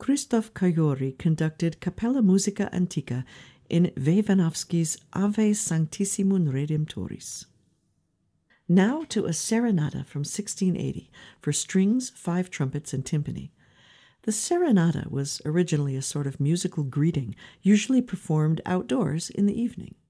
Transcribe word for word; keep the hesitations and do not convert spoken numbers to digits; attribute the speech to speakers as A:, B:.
A: Krzysztof Kajori conducted Capella Musica Antica in Wewanowski's Ave Sanctissimum Redemptoris. Now to a serenata from sixteen eighty for strings, five trumpets, and timpani. The serenata was originally a sort of musical greeting, usually performed outdoors in the evening.